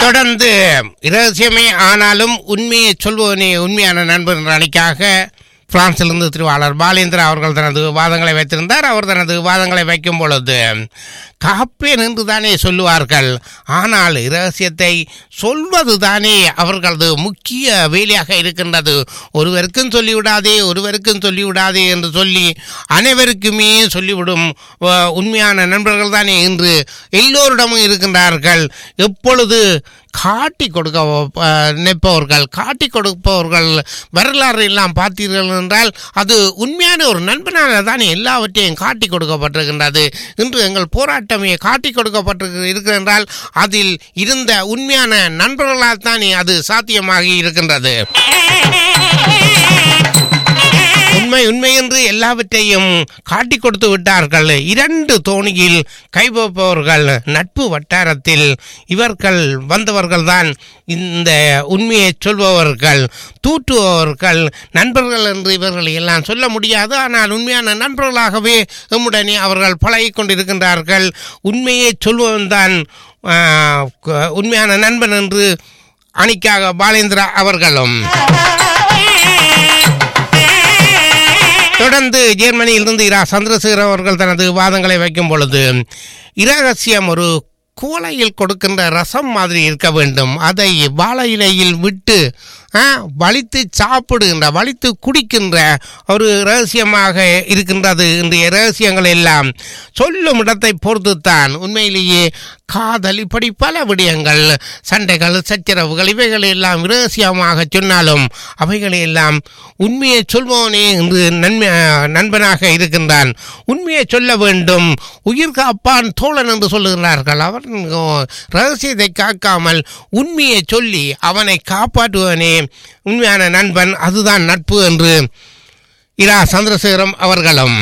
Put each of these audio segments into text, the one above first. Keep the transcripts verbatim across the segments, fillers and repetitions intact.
தொடர்ந்து இரகசியமே ஆனாலும் உண்மையை சொல்பவனே உண்மையான நண்பர் என்ற அணிக்காக பிரான்சிலிருந்து திருவாளர் பாலேந்திரா அவர்கள் தனது வாதங்களை வைத்திருந்தார். அவர் தனது வாதங்களை வைக்கும் பொழுது காப்பேன் என்று தானே சொல்லுவார்கள், ஆனால் இரகசியத்தை சொல்வது தானே அவர்களது முக்கிய வேலையாக இருக்கின்றது. ஒருவருக்கும் சொல்லிவிடாதே ஒருவருக்கும் சொல்லிவிடாதே என்று சொல்லி அனைவருக்குமே சொல்லிவிடும் உண்மையான நண்பர்கள் தானே இன்று எல்லோரிடமும் இருக்கின்றார்கள். எப்பொழுது காட்டி கொடுக்க நினைப்பவர்கள் காட்டி கொடுப்பவர்கள் வரலாறு எல்லாம் பார்த்தீர்கள் என்றால் அது உண்மையான ஒரு நண்பனால தானே எல்லாவற்றையும் காட்டி கொடுக்கப்பட்டிருக்கின்றது. இன்று எங்கள் போராட்டமே காட்டி கொடுக்கப்பட்டு இருக்கிறால் அதில் இருந்த உண்மையான நண்பர்களால் தானே அது சாத்தியமாகி இருக்கின்றது. உண்மை உண்மை என்று எல்லாவற்றையும் காட்டி கொடுத்து விட்டார்கள். இரண்டு தோணியில் கைப்பவர்கள் நட்பு வட்டாரத்தில் இவர்கள் வந்தவர்கள் தான் இந்த உண்மையை சொல்பவர்கள். தூற்றுபவர்கள் நண்பர்கள் என்று இவர்கள் எல்லாம் சொல்ல முடியாது. ஆனால் உண்மையான நண்பர்களாகவே நம்முடனே அவர்கள் பழகி கொண்டிருக்கின்றார்கள். உண்மையை சொல்பவன் தான் உண்மையான நண்பன் என்று அணிக்காக பாலேந்திரா அவர்களும். தொடர்ந்து ஜெர்மனியிலிருந்து இரா சந்திரசேகர் அவர்கள் தனது வாதங்களை வைக்கும் பொழுது இரகசியம் ஒரு கோலையில் கொடுக்கின்ற ரசம் மாதிரி இருக்க வேண்டும். அதை வாழை இலையில் விட்டு வலித்து சாப்பிடுகின்ற வலித்து குடிக்கின்ற ஒரு இரகசியமாக இருக்கின்றது. இன்றைய இரகசியங்கள் எல்லாம் சொல்லும் இடத்தை பொறுத்துத்தான். உண்மையிலேயே காதல் இப்படி பல விடயங்கள் சண்டைகள் சச்சரவுகள் இவைகள் எல்லாம் இரகசியமாக சொன்னாலும் அவைகளை எல்லாம் உண்மையை சொல்பவனே என்று நன்மை நண்பனாக இருக்கின்றான். உண்மையை சொல்ல வேண்டும். உயிர் காப்பான் தோழன் என்று சொல்லுகிறார்கள். அவன் இரகசியத்தை காக்காமல் உண்மையை சொல்லி அவனை காப்பாற்றுவனே உண்மையான நண்பன். அதுதான் நட்பு என்று இரா சந்திரசேகரம் அவர்களும்.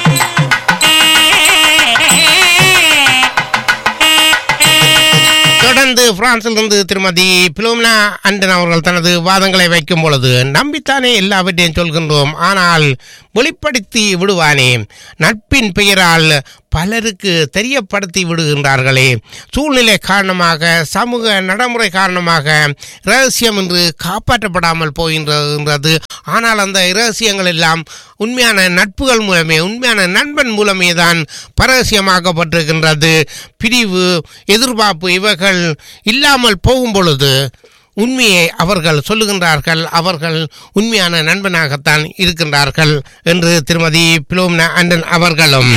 தொடர்ந்து பிரான்சிலிருந்து திருமதி பிலோமினா அண்டன் அவர்கள் தனது வாதங்களை வைக்கும் பொழுது நம்பித்தானே எல்லாவற்றையும் சொல்கின்றோம், ஆனால் வெளிப்படுத்தி விடுவானே நட்பின் பெயரால் பலருக்கு தெரியப்படுத்தி விடுகின்றார்களே. சூழ்நிலை காரணமாக சமூக நடைமுறை காரணமாக இரகசியம் என்று காப்பாற்றப்படாமல் போகின்றது. ஆனால் அந்த இரகசியங்கள் எல்லாம் உண்மையான நட்புகள் மூலமே உண்மையான நண்பன் மூலமே தான் பரகசியமாக்கப்பட்டிருக்கின்றது. பிரிவு எதிர்பார்ப்பு இவைகள் இல்லாமல் போகும் பொழுது உண்மையை அவர்கள் சொல்லுகின்றார்கள். அவர்கள் உண்மையான நண்பனாகத்தான் இருக்கின்றார்கள் என்று திருமதி பிலோமினா அண்டன் அவர்களும்.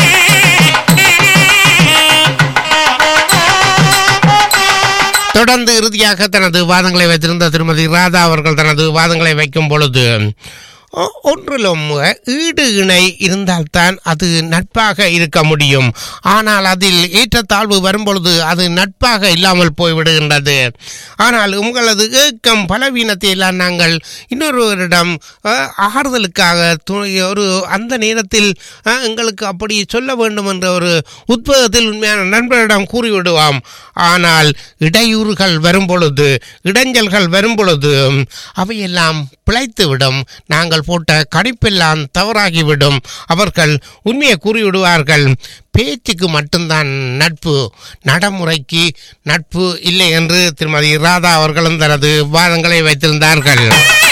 தொடர்ந்து இறுதியாக தனது வாதங்களை வைத்திருந்த திருமதி ராதா அவர்கள் தனது வாதங்களை வைக்கும் பொழுது ஒன்றிலும் ஈடு இணை இருந்தால்தான் அது நட்பாக இருக்க முடியும். ஆனால் அதில் ஏற்றத்தாழ்வு வரும்பொழுது அது நட்பாக இல்லாமல் போய்விடுகின்றது. ஆனால் உங்களது ஏக்கம் பலவீனத்தை எல்லாம் நாங்கள் இன்னொருவரிடம் ஆறுதலுக்காக ஒரு அந்த நேரத்தில் எங்களுக்கு அப்படி சொல்ல வேண்டும் என்ற ஒரு உத்வேகத்தில் உண்மையான நண்பரிடம் கூறிவிடுவோம். ஆனால் இடையூறுகள் வரும்பொழுது இடைஞ்சல்கள் வரும்பொழுது அவையெல்லாம் பிழைத்துவிடும். நாங்கள் போட்ட கணிப்பெல்லாம் தவறாகிவிடும். அவர்கள் உண்மையை கூறிவிடுவார்கள். பேச்சுக்கு மட்டும்தான் நட்பு, நடைமுறைக்கு நட்பு இல்லை என்று திருமதி ராதா அவர்களும் தனது வாதங்களை வைத்திருந்தார்கள்.